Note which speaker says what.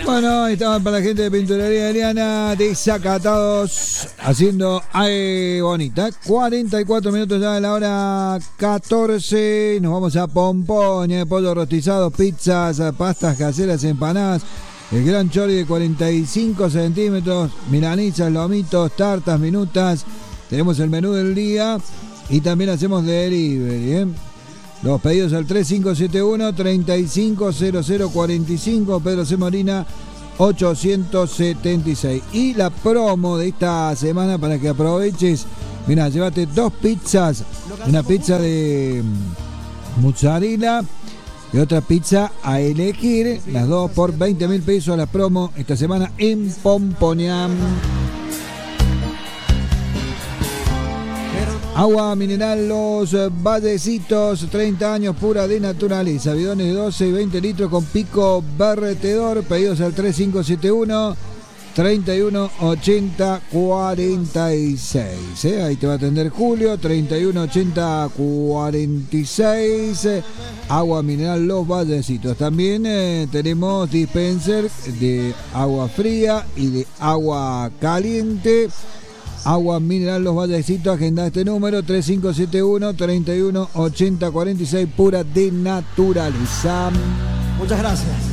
Speaker 1: Bueno, ahí estaban para la gente de Pinturería Eliana, desacatados, haciendo bonita. 44 minutos ya de la hora 14. Nos vamos a Pompoña, pollo rostizado, pizzas, pastas caseras, empanadas. El gran chori de 45 centímetros, milanesas, lomitos, tartas, minutas. Tenemos el menú del día y también hacemos delivery, ¿eh? Los pedidos al 3571-350045, Pedro C. Molina 876. Y la promo de esta semana para que aproveches. Mirá, llévate 2 pizzas. Una pizza de mozzarella y otra pizza a elegir. Las dos por 20.000 pesos. La promo esta semana en Pompoña. Agua mineral Los Vallecitos, 30 años pura de naturaleza. Bidones de 12 y 20 litros con pico vertedor. Pedidos al 3571-318046. Ahí te va a atender Julio, 318046. Agua mineral Los Vallecitos. También tenemos dispenser de agua fría y de agua caliente. Agua mineral Los Vallecitos, agenda este número 3571-318046, pura de naturaleza.
Speaker 2: Muchas gracias.